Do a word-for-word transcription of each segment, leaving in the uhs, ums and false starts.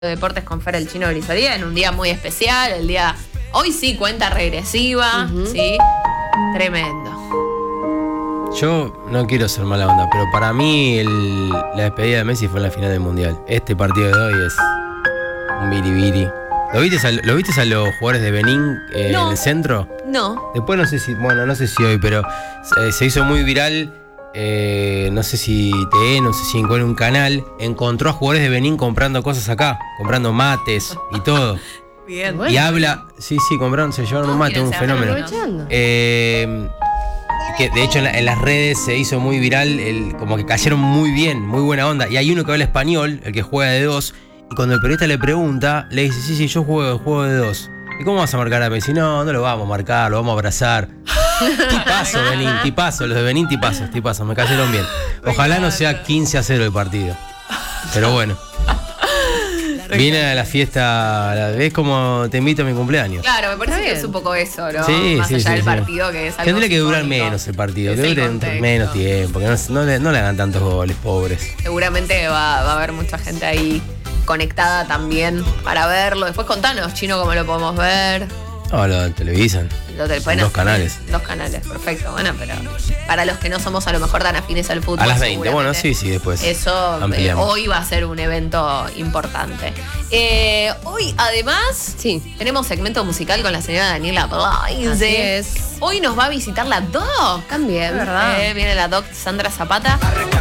de deportes con Fer el Chino Grisolía en un día muy especial, el día, hoy sí, cuenta regresiva, uh-huh. sí, tremendo. Yo no quiero ser mala onda, pero para mí el, la despedida de Messi fue en la final del Mundial. Este partido de hoy es un biribiri. ¿Lo viste a, ¿lo viste a los jugadores de Benín eh, no, en el centro? No. Después no sé si, bueno, no sé si hoy, pero eh, se hizo muy viral. Eh, no sé si T E, no sé si en un canal encontró a jugadores de Benín comprando cosas acá, comprando mates y todo. Bien. Y bueno. habla, sí, sí, compraron, se llevaron un mate, un fenómeno. Eh, que de hecho en, la, en las redes se hizo muy viral, el, como que cayeron muy bien, muy buena onda. Y hay uno que habla español, el que juega de dos, y cuando el periodista le pregunta, le dice, sí, sí, yo juego, juego de dos. ¿Y cómo vas a marcar a Messi? No, no lo vamos a marcar, lo vamos a abrazar. Tipazo, Benín, tipazo, los de Benín tipazos, tipazos, me cayeron bien. Ojalá no sea quince a cero el partido. Pero bueno. Viene a la fiesta, es como te invito a mi cumpleaños. Claro, me parece que es un poco eso, ¿no? Sí, Más sí, allá sí, del sí. partido, que es algo Tendría que simbólico. durar menos el partido, que Es el dure contexto. menos tiempo, que no, no, le, no le hagan tantos goles, pobres. Seguramente va, va a haber mucha gente ahí conectada también para verlo. Después contanos, Chino, cómo lo podemos ver. No, lo televisan. Lo del, Son bueno, dos canales. Dos canales, perfecto. Bueno, pero para los que no somos a lo mejor tan afines al fútbol. A las veinte, bueno, sí, sí, después. Eso eh, hoy va a ser un evento importante. Eh, hoy, además, sí. tenemos segmento musical con la señora Daniela Blaise. Así es. Hoy nos va a visitar la Doc. También, ¿verdad? Eh, viene la Doc Sandra Zapata.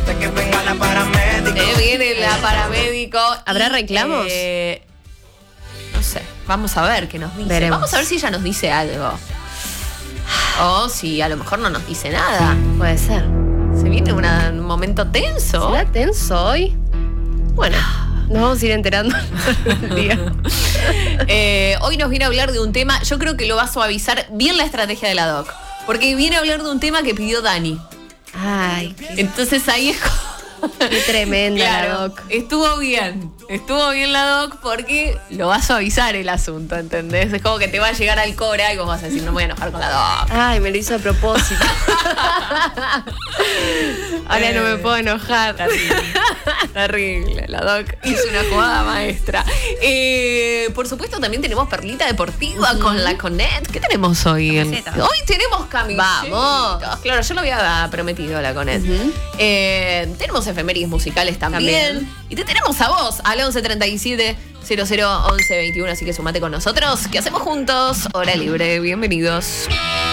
Eh, viene la paramédico. ¿Habrá y, reclamos? Eh, no sé, vamos a ver qué nos dice. Veremos. Vamos a ver si ella nos dice algo. O si a lo mejor no nos dice nada. Puede ser. Se viene una, un momento tenso. ¿Será tenso hoy? Bueno, nos vamos a ir enterando el día. eh, hoy nos viene a hablar de un tema, yo creo que lo va a suavizar bien la estrategia de la Doc. Porque viene a hablar de un tema que pidió Dani. Ay, entonces ahí es como... Qué tremenda claro, la Doc. Estuvo bien, estuvo bien la Doc porque lo va a suavizar el asunto, ¿entendés? Es como que te va a llegar al Cora y vos vas a decir, no me voy a enojar con la Doc. Ay, me lo hizo a propósito. Ahora eh, no me puedo enojar. Terrible, terrible. La Doc hizo una jugada maestra. Eh, por supuesto, también tenemos Perlita Deportiva uh-huh. con la Conet. ¿Qué tenemos hoy? Camiseta. Hoy tenemos camisetas. Vamos. Claro, yo lo había prometido a la Conet. Uh-huh. Eh, tenemos efemérides musicales también. también. Y te tenemos a vos, al once treinta y siete cero cero once veintiuno. Así que sumate con nosotros. ¿Qué hacemos juntos? Hora libre. Bienvenidos.